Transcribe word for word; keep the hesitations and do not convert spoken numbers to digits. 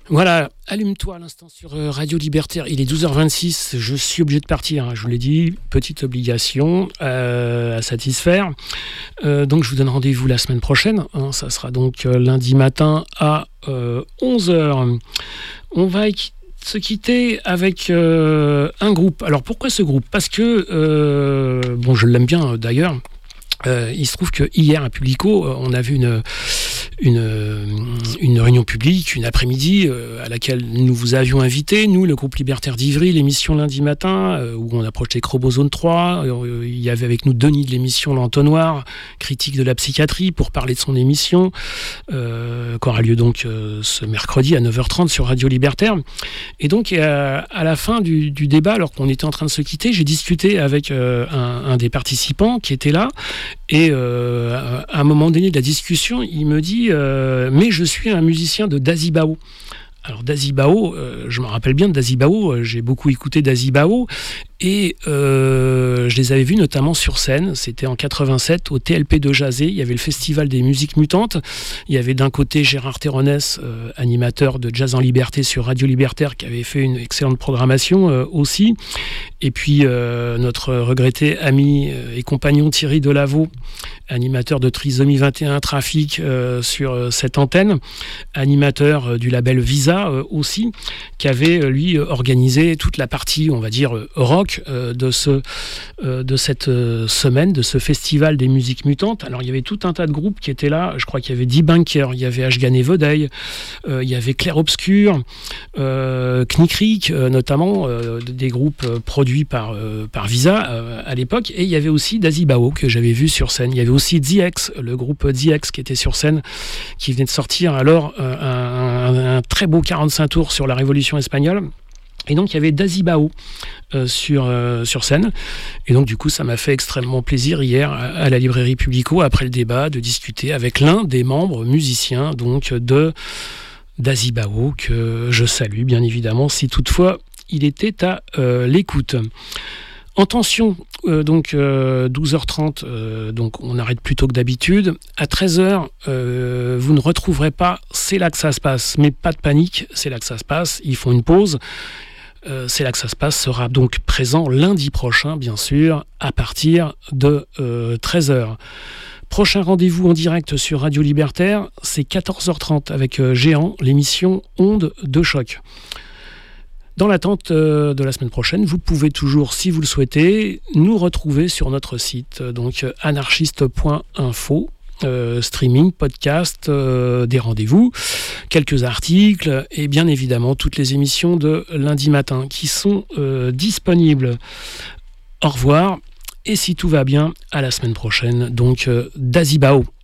Voilà, allume-toi à l'instant sur Radio Libertaire, il est douze heures vingt-six, je suis obligé de partir, hein, je vous l'ai dit, petite obligation euh, à satisfaire. Euh, donc je vous donne rendez-vous la semaine prochaine, hein, ça sera donc euh, lundi matin à euh, onze heures. On va se quitter avec euh, un groupe. Alors pourquoi ce groupe ? Parce que, euh, bon je l'aime bien d'ailleurs, euh, il se trouve que hier à Publico, on a vu une... Une, une réunion publique, une après-midi euh, à laquelle nous vous avions invité, nous, le groupe Libertaire d'Ivry, l'émission lundi matin, euh, où on a projeté Chromosome trois. Euh, il y avait avec nous Denis de l'émission L'Entonnoir, critique de la psychiatrie, pour parler de son émission, euh, qui aura lieu donc euh, ce mercredi à neuf heures trente sur Radio Libertaire. Et donc, à, à la fin du, du débat, alors qu'on était en train de se quitter, j'ai discuté avec euh, un, un des participants qui était là, et euh, à un moment donné de la discussion, il me dit euh, mais je suis un musicien de Dazibao. Alors Dazibao, euh, je me rappelle bien de Dazibao, euh, j'ai beaucoup écouté Dazibao et euh, je les avais vus notamment sur scène, c'était en quatre-vingt-sept au T L P de Jazé, il y avait le festival des musiques mutantes, il y avait d'un côté Gérard Terronès, euh, animateur de Jazz en Liberté sur Radio Libertaire, qui avait fait une excellente programmation euh, aussi, et puis euh, notre regretté ami et compagnon Thierry Delaveau, animateur de Trisomie vingt et un Trafic euh, sur euh, cette antenne, animateur euh, du label Visa euh, aussi, qui avait euh, lui organisé toute la partie, on va dire, euh, rock euh, de, ce, euh, de cette euh, semaine, de ce festival des musiques mutantes. Alors il y avait tout un tas de groupes qui étaient là, je crois qu'il y avait Debunker, il y avait Ashgan et Vedeil, euh, il y avait Clair Obscur, euh, Knikrik euh, notamment, euh, des groupes euh, produits par, euh, par Visa euh, à l'époque, et il y avait aussi Dazibao que j'avais vu sur scène. Il y avait aussi The X, le groupe The X qui était sur scène, qui venait de sortir alors euh, un, un, un très beau quarante-cinq tours sur la Révolution espagnole. Et donc il y avait Dazibao euh, sur, euh, sur scène. Et donc du coup ça m'a fait extrêmement plaisir hier à, à la librairie Publico, après le débat, de discuter avec l'un des membres musiciens donc de Dazibao, que je salue bien évidemment si toutefois il était à euh, l'écoute. En tension, euh, donc euh, douze heures trente, euh, donc on arrête plus tôt que d'habitude. À treize heures, euh, vous ne retrouverez pas C'est là que ça se passe, mais pas de panique, c'est là que ça se passe, ils font une pause. Euh, c'est là que ça se passe sera donc présent lundi prochain, bien sûr, à partir de euh, treize heures. Prochain rendez-vous en direct sur Radio Libertaire, c'est quatorze heures trente avec euh, Géant, l'émission Ondes de choc. Dans l'attente euh, de la semaine prochaine, vous pouvez toujours, si vous le souhaitez, nous retrouver sur notre site, donc euh, anarchiste point info. Euh, streaming, podcast, euh, des rendez-vous, quelques articles et bien évidemment toutes les émissions de lundi matin qui sont euh, disponibles. Au revoir et si tout va bien, à la semaine prochaine. Donc euh, Dazibao.